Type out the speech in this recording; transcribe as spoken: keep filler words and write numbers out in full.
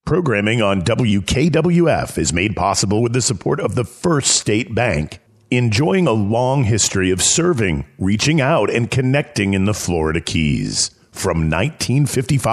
Programming on W K W F is made possible with the support of the First State Bank, enjoying a long history of serving, reaching out, and connecting in the Florida Keys. From nineteen fifty-five